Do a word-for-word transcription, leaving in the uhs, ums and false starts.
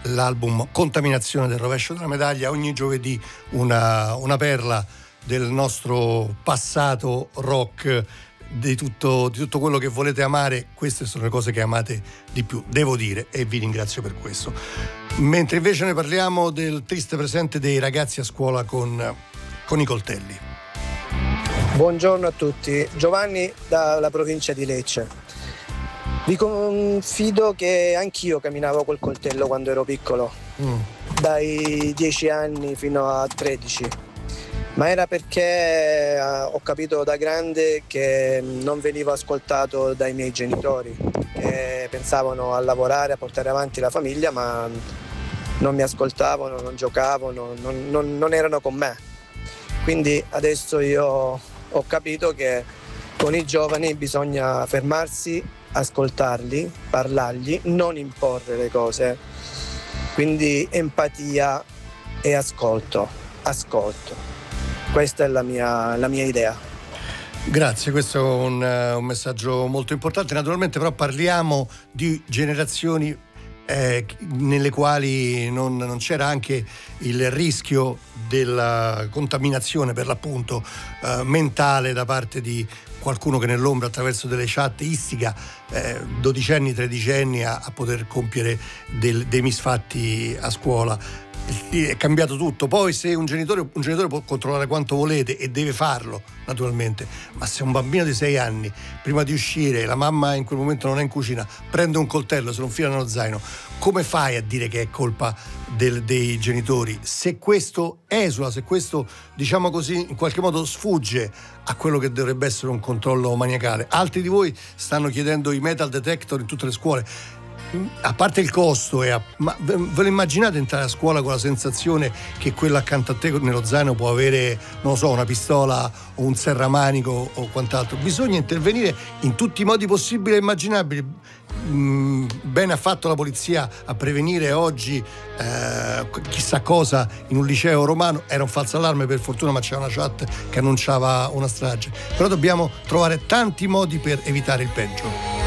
l'album Contaminazione del rovescio della medaglia. Ogni giovedì una, una perla del nostro passato rock, di tutto, di tutto quello che volete amare. Queste sono le cose che amate di più, devo dire, e vi ringrazio per questo. Mentre invece noi parliamo del triste presente dei ragazzi a scuola con, con i coltelli. Buongiorno a tutti, Giovanni dalla provincia di Lecce. Vi confido che anch'io camminavo col coltello quando ero piccolo, mm. dai dieci anni fino a tredici, ma era perché ho capito da grande che non venivo ascoltato dai miei genitori, che pensavano a lavorare, a portare avanti la famiglia, ma non mi ascoltavano, non giocavano, non, non, non erano con me. Quindi adesso io ho capito che con i giovani bisogna fermarsi, ascoltarli, parlargli, non imporre le cose. Quindi empatia e ascolto, ascolto. Questa è la mia, la mia idea. Grazie, questo è un, un messaggio molto importante. Naturalmente però parliamo di generazioni eh, nelle quali non, non c'era anche il rischio della contaminazione, per l'appunto, eh, mentale da parte di qualcuno che nell'ombra, attraverso delle chat, istiga eh, dodicenni, tredicenni a, a poter compiere del, dei misfatti a scuola. È cambiato tutto. Poi se un genitore, un genitore può controllare quanto volete, e deve farlo naturalmente, ma se un bambino di sei anni, prima di uscire, la mamma in quel momento non è in cucina, prende un coltello, se lo infila nello zaino, come fai a dire che è colpa del, dei genitori? Se questo esula, se questo, diciamo così, in qualche modo sfugge a quello che dovrebbe essere un controllo maniacale. Altri di voi stanno chiedendo i metal detector in tutte le scuole. A parte il costo, e a, ma ve lo immaginate entrare a scuola con la sensazione che quello accanto a te nello zaino può avere, non lo so, una pistola o un serramanico o quant'altro? Bisogna intervenire in tutti i modi possibili e immaginabili. Mm, bene ha fatto la polizia a prevenire oggi eh, chissà cosa in un liceo romano. Era un falso allarme, per fortuna, ma c'era una chat che annunciava una strage. Però dobbiamo trovare tanti modi per evitare il peggio.